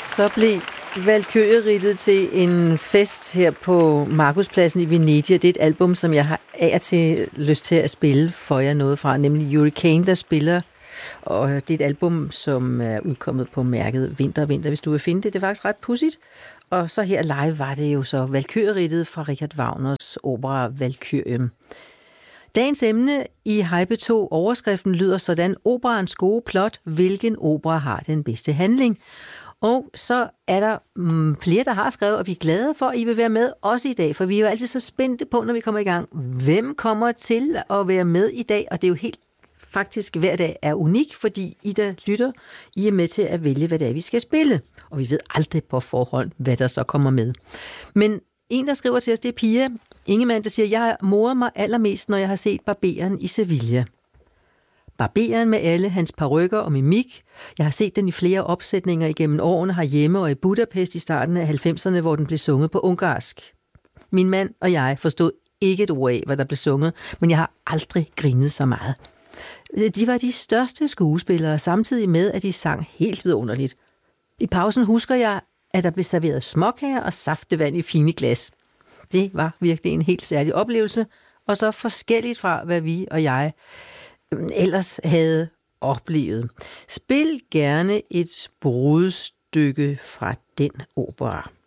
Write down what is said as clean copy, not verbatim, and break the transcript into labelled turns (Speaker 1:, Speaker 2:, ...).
Speaker 1: Så blev Valkyrieridtet til en fest her på Markuspladsen i Venedig. Det er et album, som jeg har af og til lyst til at spille for jer noget fra, nemlig Hurricane, der spiller. Og det er et album, som er udkommet på mærket Vinter, hvis du vil finde det. Det er faktisk ret pudsigt. Og så her live var det jo så Valkyrieridtet fra Richard Wagners opera Valkyrien. Dagens emne i Hype 2 overskriften lyder sådan: Operaens gode plot, hvilken opera har den bedste handling? Og så er der flere, der har skrevet, og vi er glade for, at I vil være med også i dag, for vi er jo altid så spændte på, når vi kommer i gang. Hvem kommer til at være med i dag? Og det er jo helt faktisk hver dag er unik, fordi I, der lytter, I er med til at vælge, hvad det er, vi skal spille. Og vi ved aldrig på forhånd, hvad der så kommer med. Men en, der skriver til os, det er Pia Ingemann, der siger: jeg morer mig allermest, når jeg har set Barberen i Sevilla. Barberen med alle hans parykker og mimik. Jeg har set den i flere opsætninger igennem årene herhjemme og i Budapest i starten af 90'erne, hvor den blev sunget på ungarsk. Min mand og jeg forstod ikke et ord af, hvad der blev sunget, men jeg har aldrig grinet så meget. De var de største skuespillere, samtidig med, at de sang helt vidunderligt. I pausen husker jeg, at der blev serveret småkager og saftevand i fine glas. Det var virkelig en helt særlig oplevelse, og så forskelligt fra, hvad vi og jeg ellers havde oplevet. Spil gerne et brudstykke fra den opera.